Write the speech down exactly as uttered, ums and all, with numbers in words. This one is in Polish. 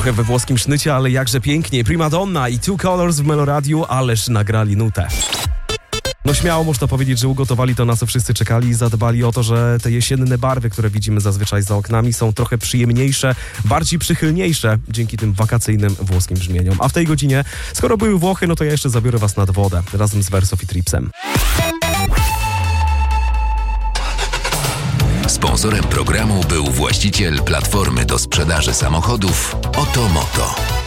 Trochę we włoskim sznycie, ale jakże pięknie. Prima Donna i Two Colors w Meloradiu, ależ nagrali nutę. No śmiało można powiedzieć, że ugotowali to, na co wszyscy czekali i zadbali o to, że te jesienne barwy, które widzimy zazwyczaj za oknami, są trochę przyjemniejsze, bardziej przychylniejsze dzięki tym wakacyjnym włoskim brzmieniom. A w tej godzinie, skoro były Włochy, no to ja jeszcze zabiorę was nad wodę razem z Versof i Tripsem. Sponsorem programu był właściciel platformy do sprzedaży samochodów Otomoto.